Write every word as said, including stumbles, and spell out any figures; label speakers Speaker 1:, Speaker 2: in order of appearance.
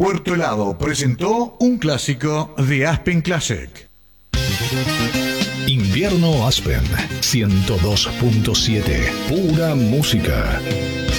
Speaker 1: Puerto Helado presentó un clásico de Aspen Classic.
Speaker 2: Invierno Aspen ciento dos punto siete. Pura música.